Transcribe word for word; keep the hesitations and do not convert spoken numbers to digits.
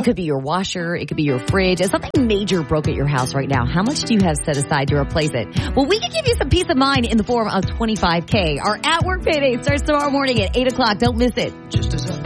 It could be your washer. It could be your fridge. If something major broke at your house right now, how much do you have set aside to replace it? Well, we can give you some peace of mind in the form of twenty-five K. Our At Work Payday starts tomorrow morning at eight o'clock. Don't miss it. Just as I